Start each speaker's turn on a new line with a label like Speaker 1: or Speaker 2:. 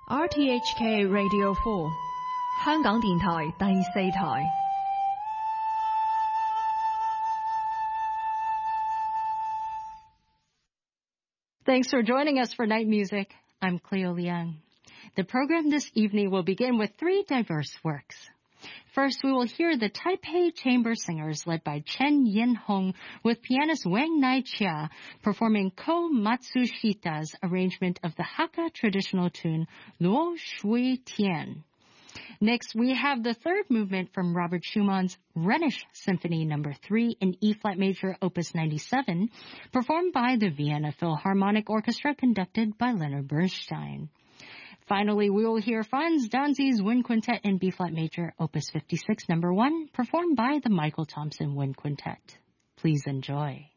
Speaker 1: RTHK Radio 4香港電台第4台。
Speaker 2: Thanks for joining us for Night Music. I'm Cleo Liang. The program this evening will begin with 3 diverse works. First, we will hear the Taipei Chamber Singers led by Chen Yin-hong with pianist Wang Nai-chia performing Ko Matsushita's arrangement of the Hakka traditional tune Luo Shui Tian. Next, we have the third movement from Robert Schumann's Rhenish Symphony No. 3 in E-flat major, Opus 97, performed by the Vienna Philharmonic Orchestra conducted by Leonard Bernstein. Finally, we will hear Franz Danzi's Wind Quintet in B-flat major, Opus 56 No. 1, performed by the Michael Thompson Wind Quintet. Please enjoy.